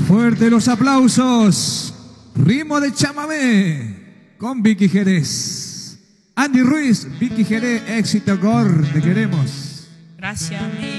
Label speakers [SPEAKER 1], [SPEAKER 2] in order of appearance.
[SPEAKER 1] Fuerte los aplausos. Ritmo de chamamé con Vicky Jerez. Andy Ruiz, Vicky Jerez, éxito, Gor, te queremos.
[SPEAKER 2] Gracias, amigo.